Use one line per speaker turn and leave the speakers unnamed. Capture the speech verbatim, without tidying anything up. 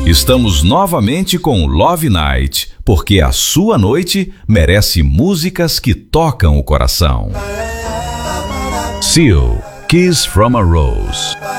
Estamos novamente com Love Night, porque a sua noite merece músicas que tocam o coração. Seal, Kiss from a Rose.